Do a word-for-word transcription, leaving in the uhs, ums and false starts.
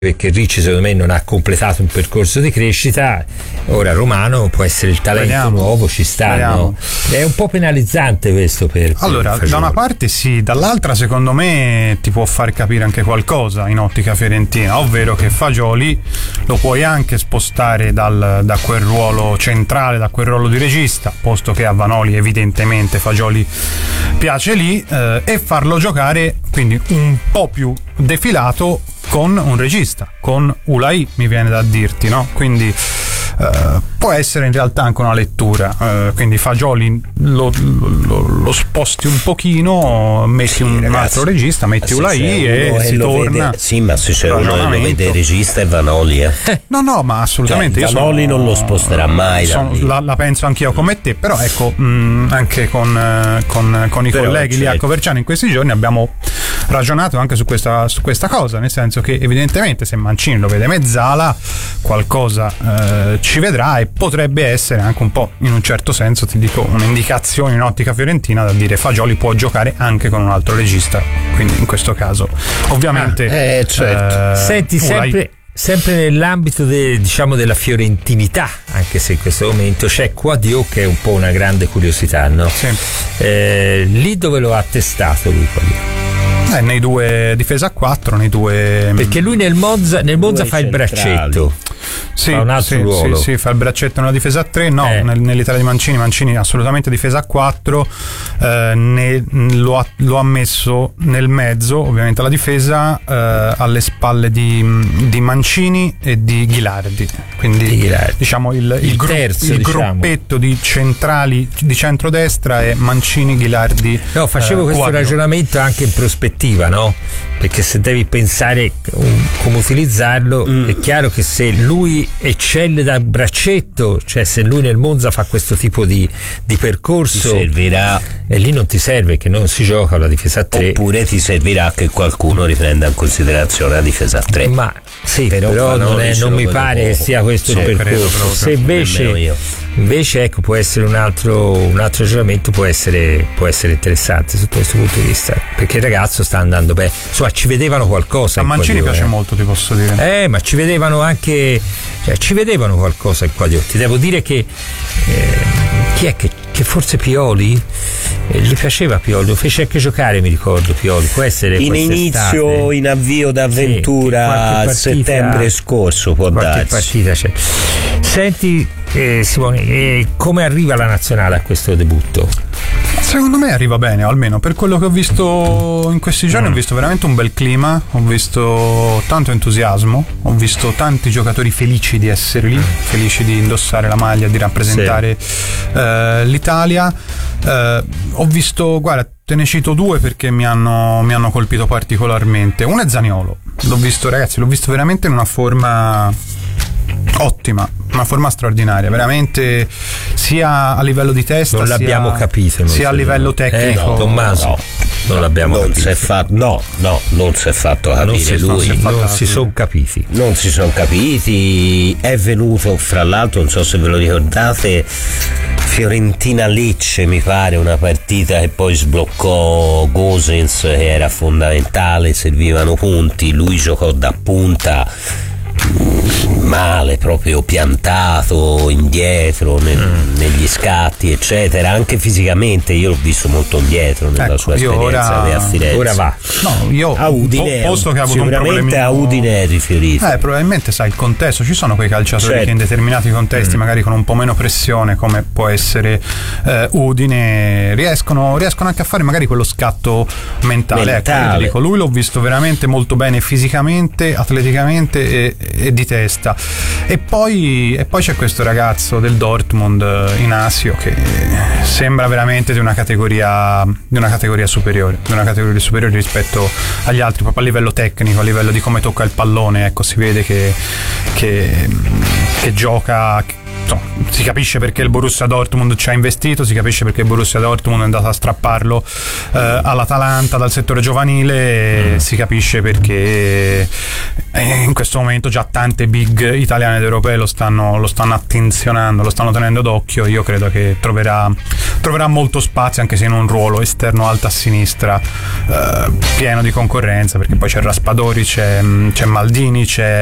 perché Ricci secondo me non ha completato un percorso di crescita. Ora Romano può essere il talento Vediamo. nuovo, ci stanno. È un po' penalizzante questo per, per Allora, Fagioli. da una parte sì, dall'altra secondo me ti può far capire anche qualcosa in ottica fiorentina, ovvero che Fagioli lo puoi anche spostare dal, da quel ruolo centrale, da quel ruolo di regista, posto che a Vanoli evidentemente Fagioli piace lì, eh, e farlo giocare quindi un po' più defilato con un regista, con Ulai, mi viene da dirti, no? Quindi Uh, può essere in realtà anche una lettura, uh, quindi Fagioli lo, lo, lo sposti un pochino, metti sì, un ragazzi, altro regista, metti Ulai e, e si torna. Vede, sì, ma se c'è uno che lo vede il regista è Vanoli, eh. no no ma assolutamente, cioè, io Vanoli sono, non lo sposterà mai sono, la, la penso anch'io come te, però ecco, mh, anche con, con, con i però colleghi lì a Coverciano in questi giorni abbiamo ragionato anche su questa, su questa cosa, nel senso che evidentemente se Mancini lo vede mezzala qualcosa eh, ci vedrà, e potrebbe essere anche un po', in un certo senso ti dico, un'indicazione in ottica fiorentina da dire Fagioli può giocare anche con un altro regista, quindi in questo caso ovviamente ah, eh, certo. eh, senti sempre, sempre nell'ambito de, diciamo della fiorentinità, anche se in questo momento c'è Quadio che è un po' una grande curiosità, no? Sì. Eh, lì dove lo ha testato lui Quadio? Eh, nei due difesa a quattro, nei due, perché lui nel Monza, nel Monza fa centrali. il braccetto, sì, fa un altro sì, ruolo. sì, sì, fa il braccetto nella difesa a tre, no, eh. nel, nell'Italia di Mancini, Mancini assolutamente difesa a quattro, eh, ne, lo, ha, lo ha messo nel mezzo, ovviamente la difesa, eh, alle spalle di, di Mancini e di Ghilardi, quindi di Ghilardi. diciamo il, il, il, gru- terzo, il diciamo. gruppetto di centrali di centrodestra è Mancini, Ghilardi. No, facevo eh, questo Quadio. ragionamento anche in prospettiva, no? Perché se devi pensare um, come utilizzarlo, mm. è chiaro che se lui eccelle da braccetto, cioè se lui nel Monza fa questo tipo di, di percorso, ti servirà, e lì non ti serve, che non si gioca la difesa a tre, oppure ti servirà che qualcuno riprenda in considerazione la difesa a tre. ma sì, però, però non, è, non mi pare che sia questo sì, il percorso. Se invece invece ecco, può essere un altro un altro ragionamento, può essere può essere interessante sotto questo punto di vista, perché il ragazzo sta andando bene, insomma ci vedevano qualcosa. A Mancini Quadio, piace eh. molto, ti posso dire. Eh, ma ci vedevano anche, cioè, ci vedevano qualcosa in Quadio. Ti devo dire che eh, chi è che, che forse Pioli? Eh, gli piaceva Pioli, lo fece anche giocare, mi ricordo Pioli, può essere in inizio, in avvio d'avventura, sì, settembre scorso può qualche darsi. partita c'è. Senti eh, Simone, eh, come arriva la nazionale a questo debutto? Secondo me arriva bene, o almeno per quello che ho visto in questi giorni. mm. Ho visto veramente un bel clima, ho visto tanto entusiasmo, ho visto tanti giocatori felici di essere lì, felici di indossare la maglia, di rappresentare sì. eh, l'Italia. Eh, ho visto, guarda, te ne cito due perché mi hanno, mi hanno colpito particolarmente. Uno è Zaniolo, l'ho visto, ragazzi, l'ho visto veramente in una forma ottima, una forma straordinaria, veramente, sia a livello di testa, non l'abbiamo sia, capito, sia a livello tecnico. Eh, no, Tommaso, no, non l'abbiamo non capito. Si è fatto, no, no, non si è fatto capire, non si, lui. Non si, non non si sono capiti. Non si sono capiti. È venuto, fra l'altro, non so se ve lo ricordate, Fiorentina-Lecce, mi pare, una partita che poi sbloccò Gosens, che era fondamentale, servivano punti, lui giocò da punta male, proprio piantato indietro nel, mm. negli scatti eccetera, anche fisicamente io l'ho visto molto indietro nella ecco, sua esperienza ora, a Firenze. Ora va no, io a Udine, posto che ha avuto un sicuramente a Udine è rifiorito. Eh, probabilmente sai il contesto, ci sono quei calciatori certo. che in determinati contesti, mm. magari con un po' meno pressione, come può essere eh, Udine, riescono, riescono anche a fare magari quello scatto mentale, mentale. Ecco, io ti dico, lui l'ho visto veramente molto bene fisicamente, atleticamente e, e di testa. E poi, e poi c'è questo ragazzo del Dortmund, Inasio, che sembra veramente di una categoria di una categoria superiore, di una categoria superiore rispetto agli altri, proprio a livello tecnico, a livello di come tocca il pallone, ecco, si vede che che, che gioca insomma, si capisce perché il Borussia Dortmund ci ha investito, si capisce perché il Borussia Dortmund è andato a strapparlo eh, all'Atalanta dal settore giovanile, mm. si capisce perché eh, in questo momento già tante big italiane ed europee lo stanno, lo stanno attenzionando, lo stanno tenendo d'occhio. Io credo che troverà, troverà molto spazio, anche se in un ruolo esterno alto a sinistra, eh, pieno di concorrenza, perché poi c'è Raspadori, c'è, c'è Maldini, c'è